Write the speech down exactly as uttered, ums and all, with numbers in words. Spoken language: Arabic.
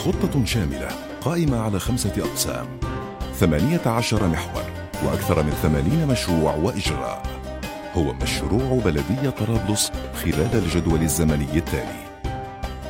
خطة شاملة قائمة على خمسة أقسام، ثمانية عشر محور، وأكثر من ثمانين مشروع وإجراء. هو مشروع بلدية طرابلس خلال الجدول الزمني التالي: